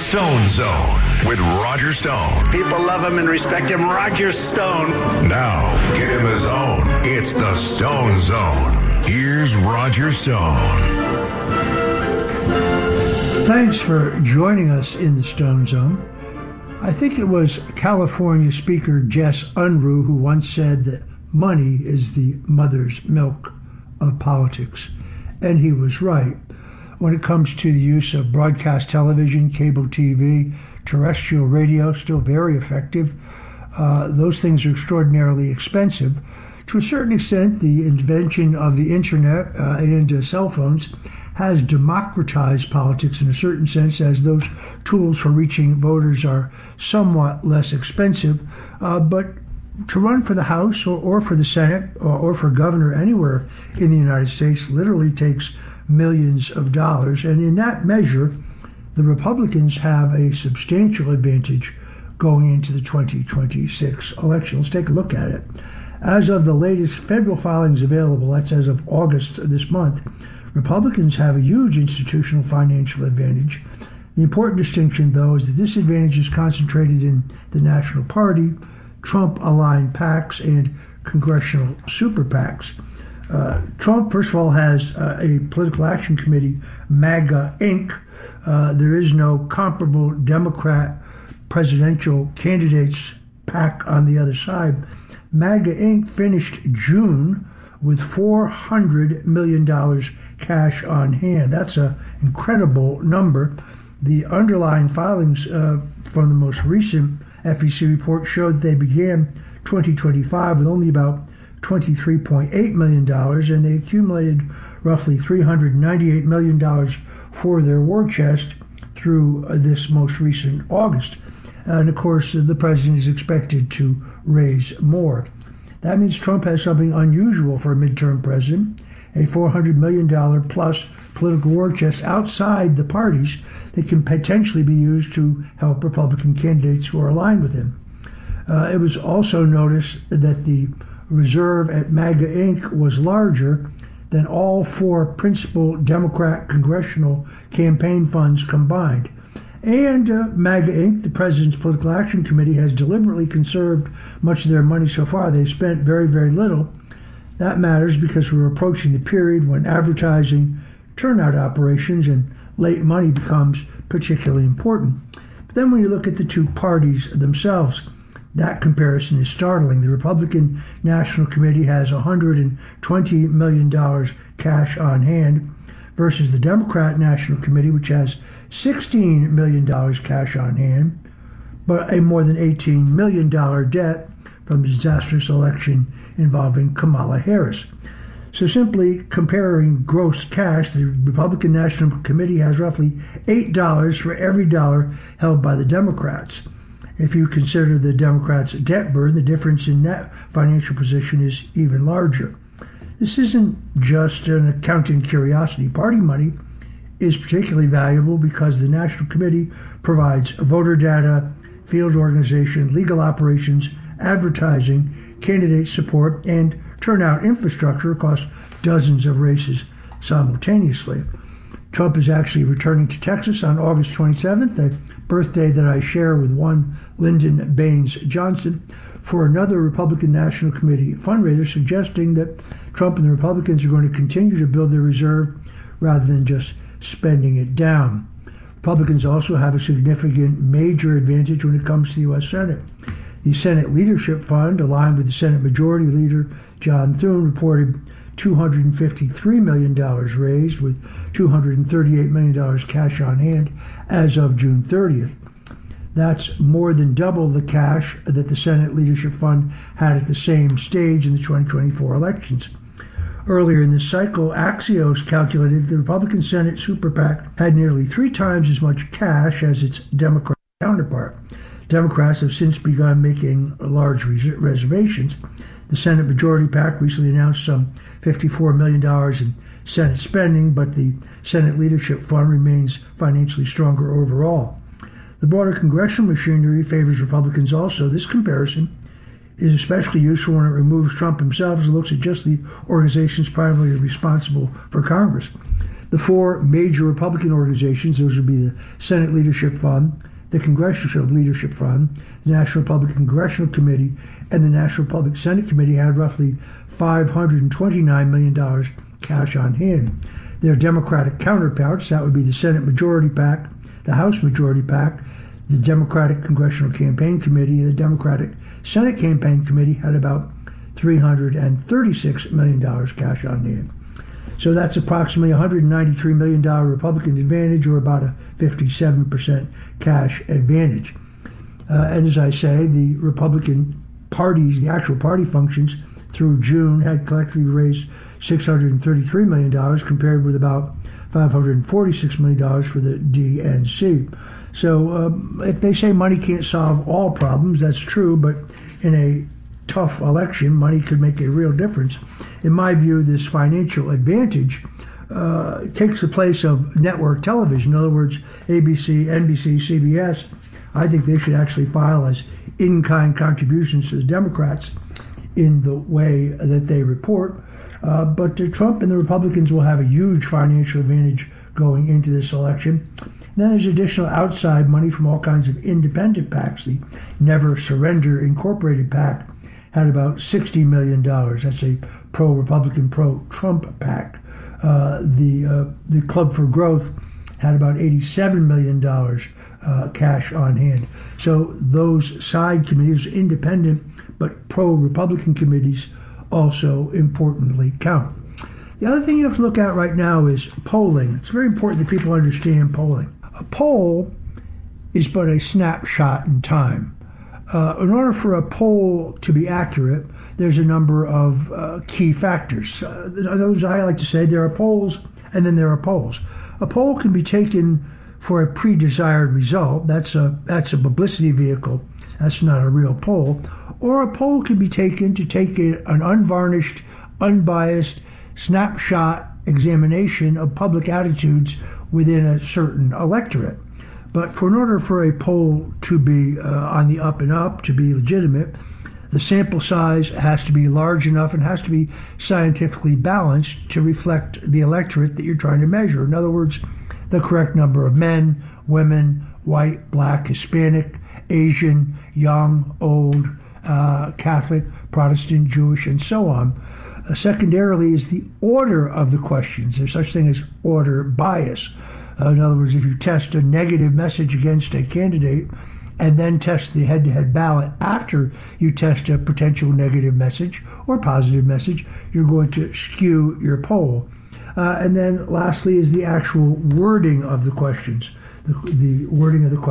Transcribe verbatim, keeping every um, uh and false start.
Stone Zone with Roger Stone. People love him and respect him. Roger Stone. Now, get in the zone. It's the Stone Zone. Here's Roger Stone. Thanks for joining us in the Stone Zone. I think it was California Speaker Jess Unruh who once said that money is the mother's milk of politics. And he was right. When it comes to the use of broadcast television, cable T V, terrestrial radio, still very effective, uh, those things are extraordinarily expensive. To a certain extent, the invention of the internet uh, and uh, cell phones has democratized politics in a certain sense, as those tools for reaching voters are somewhat less expensive. Uh, but to run for the House or, or for the Senate or, or for governor anywhere in the United States literally takes millions of dollars. And in that measure, the Republicans have a substantial advantage going into the twenty twenty-six election. Let's take a look at it. As of the latest federal filings available, that's as of August of this month, Republicans have a huge institutional financial advantage. The important distinction, though, is that this advantage is concentrated in the National Party, Trump-aligned PACs, and congressional super PACs. Uh, Trump, first of all, has uh, a political action committee, MAGA Incorporated. Uh, there is no comparable Democrat presidential candidates PAC on the other side. MAGA Incorporated finished June with four hundred million dollars cash on hand. That's an incredible number. The underlying filings uh, from the most recent F E C report showed that they began twenty twenty-five with only about twenty-three point eight million dollars, and they accumulated roughly three hundred ninety-eight million dollars for their war chest through uh, this most recent August. And of course, uh, the president is expected to raise more. That means Trump has something unusual for a midterm president, a four hundred million dollars plus political war chest outside the parties that can potentially be used to help Republican candidates who are aligned with him. Uh, it was also noticed that the reserve at MAGA Incorporated was larger than all four principal Democrat congressional campaign funds combined. And uh, MAGA Incorporated, the President's Political Action Committee, has deliberately conserved much of their money so far. They've spent very, very little. That matters because we're approaching the period when advertising, turnout operations, and late money becomes particularly important. But then when you look at the two parties themselves, that comparison is startling. The Republican National Committee has one hundred twenty million dollars cash on hand versus the Democrat National Committee, which has sixteen million dollars cash on hand, but a more than eighteen million dollars debt from the disastrous election involving Kamala Harris. So simply comparing gross cash, the Republican National Committee has roughly eight dollars for every dollar held by the Democrats. If you consider the Democrats' debt burden, the difference in net financial position is even larger. This isn't just an accounting curiosity. Party money is particularly valuable because the National Committee provides voter data, field organization, legal operations, advertising, candidate support, and turnout infrastructure across dozens of races simultaneously. Trump is actually returning to Texas on August twenty-seventh, a birthday that I share with one Lyndon Baines Johnson, for another Republican National Committee fundraiser, suggesting that Trump and the Republicans are going to continue to build their reserve rather than just spending it down. Republicans also have a significant major advantage when it comes to the U S Senate. The Senate Leadership Fund, aligned with the Senate Majority Leader John Thune, reported two hundred fifty-three million dollars raised, with two hundred thirty-eight million dollars cash on hand as of June thirtieth. That's more than double the cash that the Senate Leadership Fund had at the same stage in the twenty twenty-four elections. Earlier in this cycle, Axios calculated that the Republican Senate Super PAC had nearly three times as much cash as its Democrat counterpart. Democrats have since begun making large reservations. The Senate Majority PAC recently announced some fifty-four million dollars in Senate spending, but the Senate Leadership Fund remains financially stronger overall. The broader congressional machinery favors Republicans also. This comparison is especially useful when it removes Trump himself and looks at just the organizations primarily responsible for Congress. The four major Republican organizations, those would be the Senate Leadership Fund, the Congressional Leadership Fund, the National Republican Congressional Committee, and the National Republican Senate Committee, had roughly five hundred twenty-nine million dollars cash on hand. Their Democratic counterparts, that would be the Senate Majority PAC, the House Majority PAC, the Democratic Congressional Campaign Committee, and the Democratic Senate Campaign Committee, had about three hundred thirty-six million dollars cash on hand. So that's approximately one hundred ninety-three million dollars Republican advantage, or about a fifty-seven percent cash advantage. Uh, and as I say, the Republican parties, the actual party functions, through June had collectively raised six hundred thirty-three million dollars, compared with about five hundred forty-six million dollars for the D N C. So um, if they say money can't solve all problems, that's true, but in a tough election, money could make a real difference. In my view, this financial advantage uh, takes the place of network television. In other words, A B C, N B C, C B S, I think they should actually file as in-kind contributions to the Democrats in the way that they report. Uh, but uh, Trump and the Republicans will have a huge financial advantage going into this election. And then there's additional outside money from all kinds of independent PACs. The Never Surrender Incorporated PAC had about sixty million dollars. That's a pro-Republican, pro-Trump PAC. Uh, the uh, the Club for Growth had about eighty-seven million dollars uh, cash on hand. So those side committees, independent but pro-Republican committees, also importantly count. The other thing you have to look at right now is polling. It's very important that people understand polling. A poll is but a snapshot in time. Uh, in order for a poll to be accurate, there's a number of uh, key factors. Uh, those I like to say, there are polls and then there are polls. A poll can be taken for a pre-desired result. That's a that's a publicity vehicle. That's not a real poll. Or a poll can be taken to take a, an unvarnished, unbiased snapshot examination of public attitudes within a certain electorate. But for in order for a poll to be uh, on the up and up, to be legitimate, the sample size has to be large enough and has to be scientifically balanced to reflect the electorate that you're trying to measure. In other words, the correct number of men, women, white, black, Hispanic, Asian, young, old, uh, Catholic, Protestant, Jewish, and so on. Uh, secondarily is the order of the questions. There's such thing as order bias. Uh, in other words, if you test a negative message against a candidate and then test the head-to-head ballot after you test a potential negative message or positive message, you're going to skew your poll. Uh, and then lastly is the actual wording of the questions, the, the wording of the questions.